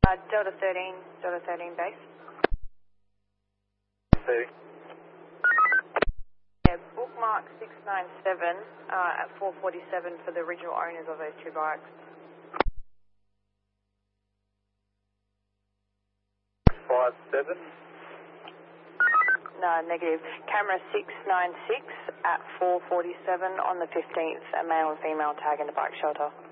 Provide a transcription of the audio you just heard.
Delta 13 base. 30. Yeah, bookmark 697 at 447 for the original owners of those two bikes. 57. No, negative. Camera 696 at 447 on the 15th, a male and female tag in the bike shelter.